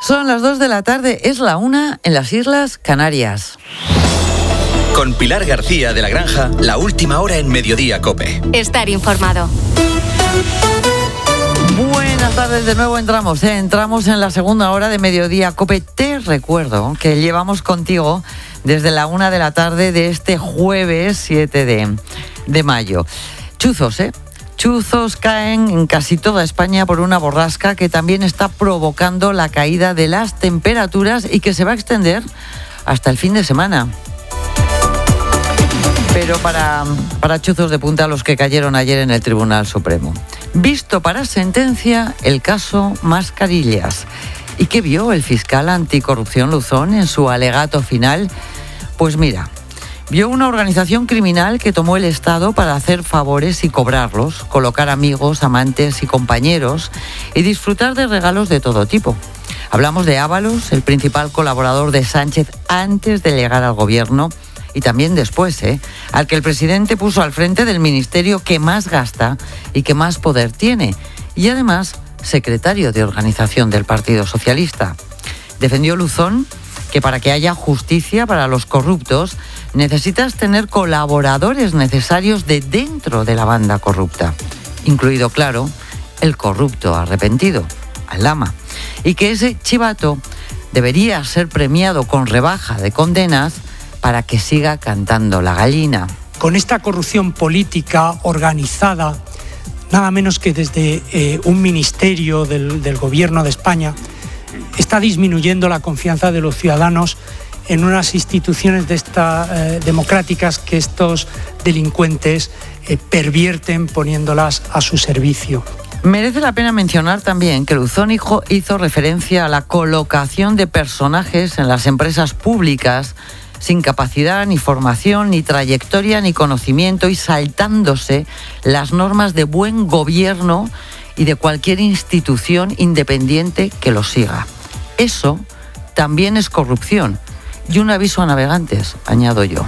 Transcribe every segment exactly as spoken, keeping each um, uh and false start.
Son las dos de la tarde, es la una en las Islas Canarias. Con Pilar García de la Granja, la última hora en Mediodía COPE. Estar informado. Buenas tardes, de nuevo entramos, ¿eh? entramos en la segunda hora de Mediodía COPE. Te recuerdo que llevamos contigo desde la una de la tarde de este jueves siete de mayo. Chuzos, ¿eh? Chuzos caen en casi toda España por una borrasca que también está provocando la caída de las temperaturas y que se va a extender hasta el fin de semana. Pero para, para chuzos de punta los que cayeron ayer en el Tribunal Supremo. Visto para sentencia el caso Mascarillas. ¿Y qué vio el fiscal anticorrupción Luzón en su alegato final? Pues mira, vio una organización criminal que tomó el Estado para hacer favores y cobrarlos, colocar amigos, amantes y compañeros y disfrutar de regalos de todo tipo. Hablamos de Ábalos, el principal colaborador de Sánchez antes de llegar al gobierno y también después, ¿eh? al que el presidente puso al frente del ministerio que más gasta y que más poder tiene, y además secretario de organización del Partido Socialista. Defendió Luzón que para que haya justicia para los corruptos necesitas tener colaboradores necesarios de dentro de la banda corrupta, incluido, claro, el corrupto arrepentido, Aldama, y que ese chivato debería ser premiado con rebaja de condenas para que siga cantando la gallina. Con esta corrupción política organizada, nada menos que desde eh, un ministerio del, del Gobierno de España, está disminuyendo la confianza de los ciudadanos en unas instituciones de esta, eh, democráticas que estos delincuentes eh, pervierten poniéndolas a su servicio. Merece la pena mencionar también que Luzón hizo, hizo referencia a la colocación de personajes en las empresas públicas sin capacidad, ni formación, ni trayectoria, ni conocimiento y saltándose las normas de buen gobierno y de cualquier institución independiente que lo siga. Eso también es corrupción. Y un aviso a navegantes, añado yo.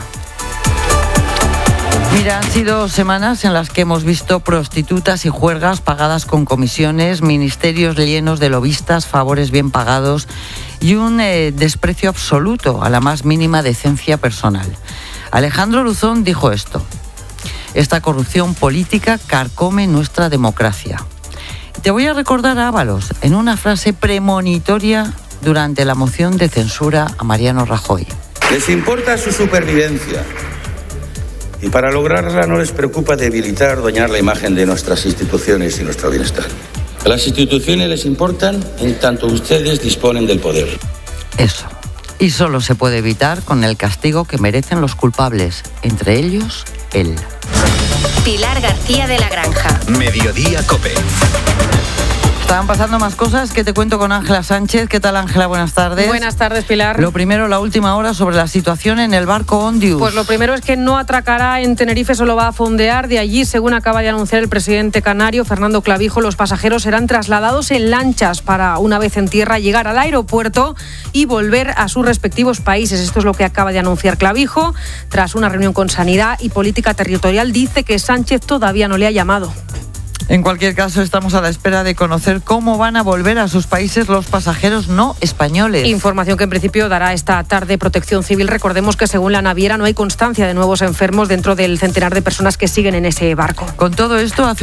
Mira, han sido semanas en las que hemos visto prostitutas y juergas pagadas con comisiones, ministerios llenos de lobistas, favores bien pagados y un eh, desprecio absoluto a la más mínima decencia personal. Alejandro Luzón dijo esto: esta corrupción política carcome nuestra democracia. Te voy a recordar a Ábalos en una frase premonitoria durante la moción de censura a Mariano Rajoy. Les importa su supervivencia y para lograrla no les preocupa debilitar o dañar la imagen de nuestras instituciones y nuestro bienestar. A las instituciones les importan en tanto ustedes disponen del poder. Eso. Y solo se puede evitar con el castigo que merecen los culpables, entre ellos, él. Pilar García de la Granja. Mediodía COPE. Estaban pasando más cosas que te cuento con Ángela Sánchez. ¿Qué tal, Ángela? Buenas tardes. Buenas tardes, Pilar. Lo primero, la última hora sobre la situación en el barco Ondius. Pues lo primero es que no atracará en Tenerife, solo va a fondear. De allí, según acaba de anunciar el presidente canario, Fernando Clavijo, los pasajeros serán trasladados en lanchas para, una vez en tierra, llegar al aeropuerto y volver a sus respectivos países. Esto es lo que acaba de anunciar Clavijo. Tras una reunión con Sanidad y Política Territorial, dice que Sánchez todavía no le ha llamado. En cualquier caso, estamos a la espera de conocer cómo van a volver a sus países los pasajeros no españoles. Información que en principio dará esta tarde Protección Civil. Recordemos que según la naviera no hay constancia de nuevos enfermos dentro del centenar de personas que siguen en ese barco. Con todo esto, hace